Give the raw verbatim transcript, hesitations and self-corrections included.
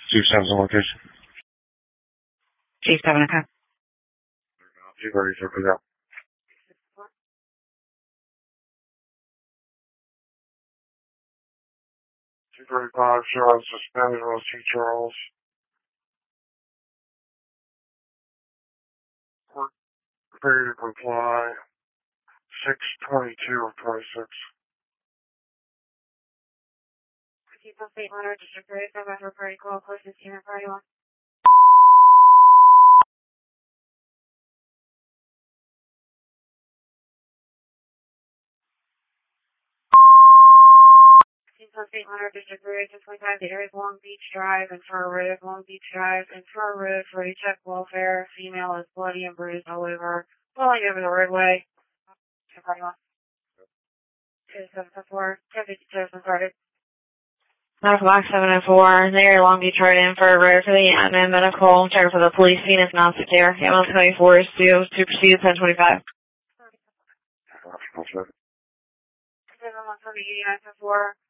Chief seven's on location. Chief seven, okay. Chief ready to pick up. two thirty-five, show us suspended on C. Charles. Court prepared to comply. six twenty-two of twenty-six. People State Letter, District thirty-five, after party call, close to unit party one. People State Letter, District thirty-five, twenty-five, the area of Long Beach Drive, and Fur Road, Long Beach Drive, and Fur Road for a check welfare. Female is bloody and bruised all over. Pulling over the roadway. Unit party one. two seven four, traffic details started. Medical box seven oh four, there, Long Beach Road, and Fur Road for the admin medical. Check for the police, Phoenix, not secure. Ambulance twenty-four is due to proceed ten twenty-five. seven one seven eighty-nine four.